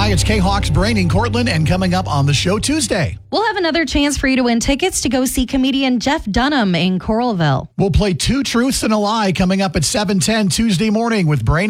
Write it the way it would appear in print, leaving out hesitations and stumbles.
Hi, it's K-Hawks, Braining Cortland, and coming up on the show Tuesday. We'll have another chance for you to win tickets to go see comedian Jeff Dunham in Coralville. We'll play Two Truths and a Lie coming up at 7:10 Tuesday morning with Braining